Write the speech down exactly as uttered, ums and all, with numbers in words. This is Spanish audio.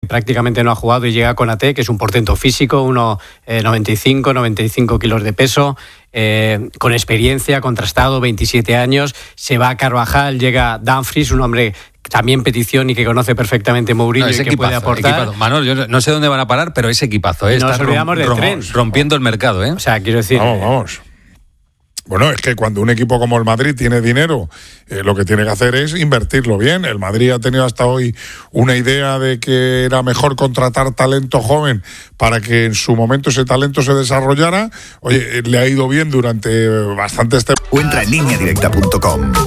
prácticamente no ha jugado y llega Konaté, que es un portento físico, uno noventa y cinco, noventa y cinco kilos de peso, eh, con experiencia, contrastado, veintisiete años. Se va a Carvajal, llega Dumfries, un hombre también petición y que conoce perfectamente Mourinho no, y que equipazo, puede aportar. Equipazo. Manuel, yo no sé dónde van a parar, pero es equipazo. ¿eh? No nos olvidamos rom- del rom- tren. Rompiendo el mercado, ¿eh? O sea, quiero decir... Vamos, vamos. Bueno, es que cuando un equipo como el Madrid tiene dinero, eh, lo que tiene que hacer es invertirlo bien. El Madrid ha tenido hasta hoy una idea de que era mejor contratar talento joven para que en su momento ese talento se desarrollara. Oye, le ha ido bien durante bastantes tiempo. O entra en línea directa punto com.